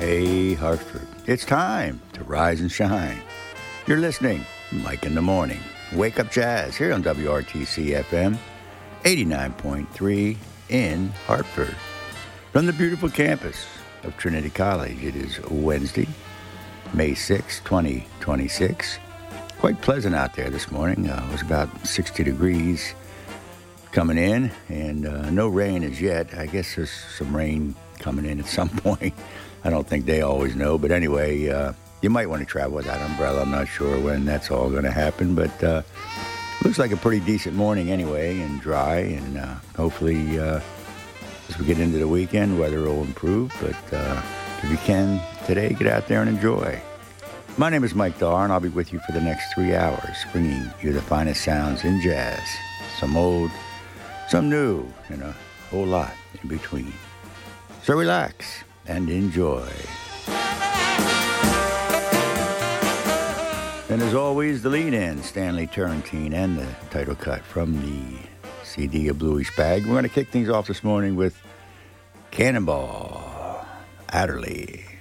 Hey, Hartford, it's time to rise and shine. You're listening, Mike in the Morning. Wake Up Jazz here on WRTC FM 89.3 in Hartford. From the beautiful campus of Trinity College, it is Wednesday, May 6, 2026. Quite pleasant out there this morning. It was about 60 degrees coming in, and no rain as yet. I guess there's some rain coming in at some point. I don't think they always know, but anyway, you might want to travel with that umbrella. I'm not sure when that's all going to happen, but looks like a pretty decent morning anyway, and dry, and hopefully as we get into the weekend, weather will improve, but if you can today, get out there and enjoy. My name is Mike Dahr, and I'll be with you for the next 3 hours, bringing you the finest sounds in jazz, some old, some new, and a whole lot in between. So relax and enjoy. And as always, the lead-in, Stanley Turrentine, and the title cut from the CD, A Bluish Bag. We're going to kick things off this morning with Cannonball Adderley.